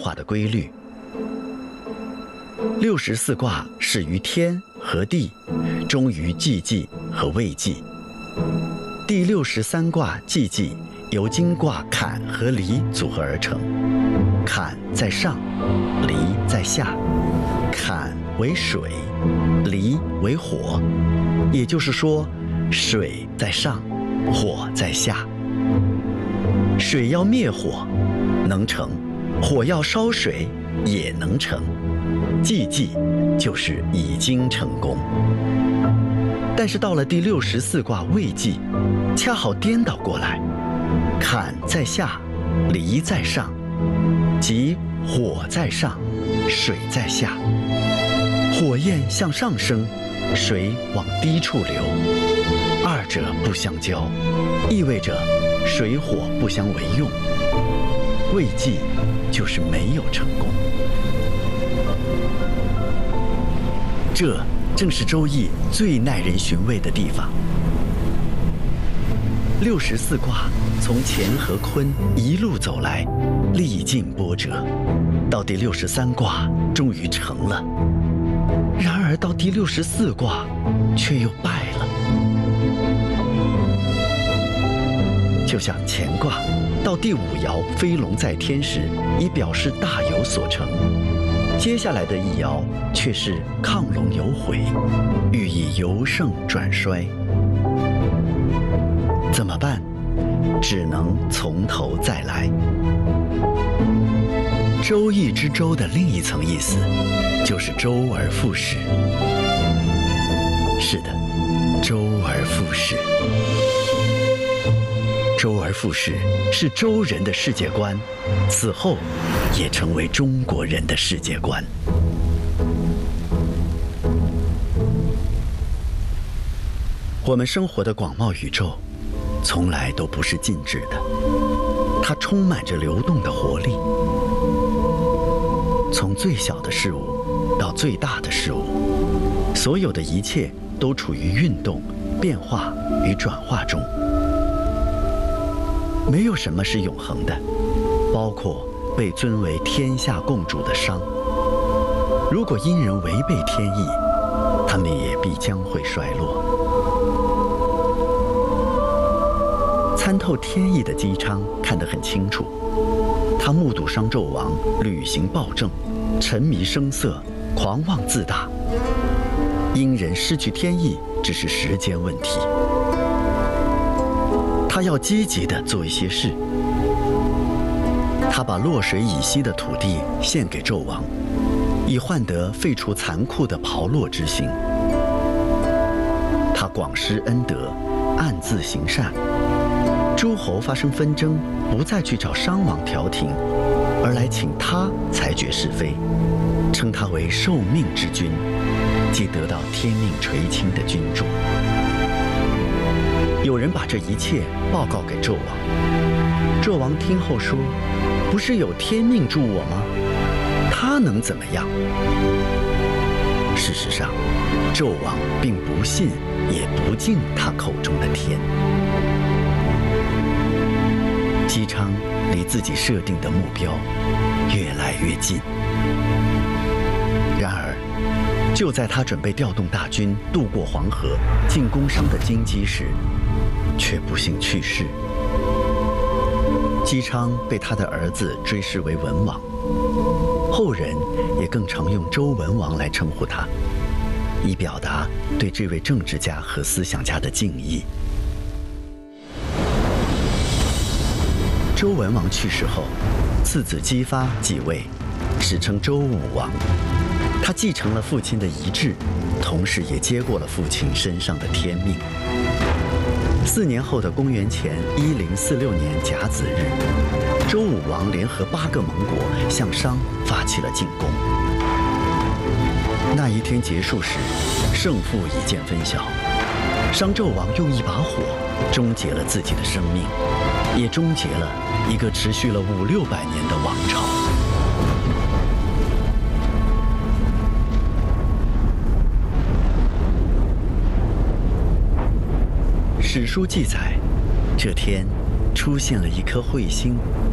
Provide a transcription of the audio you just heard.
化的规律。64卦始于天和地，终于既济和未济。第63卦既济由金卦坎和离组合而成，坎在上，离在下。坎为水，离为火，也就是说，水在上，火在下。水要灭火，能成；火要烧水，也能成。既济就是已经成功。但是到了第64卦未济，恰好颠倒过来，坎在下，离在上，即火在上，水在下。火焰向上升，水往低处流，二者不相交，意味着水火不相为用。未济就是没有成功。这正是《周易》最耐人寻味的地方。64卦从乾和坤一路走来，历尽波折，到第63卦终于成了。然而到第64卦却又败了。就像乾卦到第5爻飞龙在天时，已表示大有所成，接下来的一爻却是亢龙有悔，寓意由盛转衰。怎么办？只能从头再来。周易之周的另一层意思，就是周而复始。是的，周而复始。周而复始是周人的世界观，此后也成为中国人的世界观。我们生活的广袤宇宙，从来都不是静止的，它充满着流动的活力。从最小的事物到最大的事物，所有的一切都处于运动、变化与转化中。没有什么是永恒的，包括被尊为天下共主的商。如果因人违背天意，他们也必将会衰落。参透天意的姬昌看得很清楚，他目睹商纣王履行暴政，沉迷声色，狂妄自大。殷人失去天意只是时间问题。他要积极地做一些事。他把洛水以西的土地献给纣王，以换得废除残酷的刨落之刑。他广施恩德，暗自行善。诸侯发生纷争，不再去找商王调停，而来请他裁决是非，称他为受命之君，即得到天命垂青的君主。有人把这一切报告给纣王，纣王听后说：“不是有天命助我吗？他能怎么样？”事实上，纣王并不信也不敬他口中的天。姬昌离自己设定的目标越来越近。然而，就在他准备调动大军渡过黄河，进攻商的京畿时，却不幸去世。姬昌被他的儿子追谥为文王，后人也更常用周文王来称呼他，以表达对这位政治家和思想家的敬意。周文王去世后，次子姬发继位，史称周武王。他继承了父亲的遗志，同时也接过了父亲身上的天命。4年后的公元前1046年甲子日，周武王联合8个盟国向商发起了进攻。那一天结束时，胜负已见分晓。商纣王用一把火终结了自己的生命，也终结了一个持续了500-600年的王朝。史书记载，这天出现了一颗彗星，